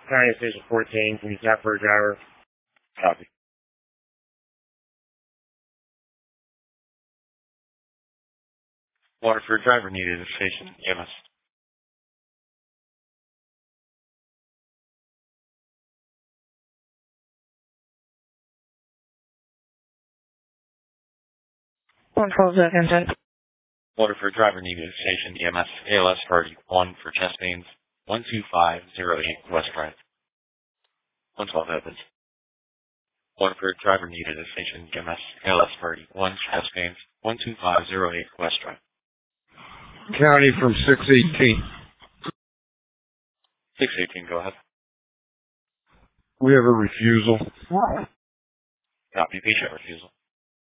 County Station 14, can you tap for a driver? Copy. Waterford driver needed at station EMS. Waterford driver needed at station EMS. ALS party 1 for chest pains. 12508 West Drive. 112 Evans. Waterford driver needed at station EMS. ALS party 1 chest pains. 12508 West Drive. County from 618. 618, go ahead. We have a refusal. Copy, patient refusal.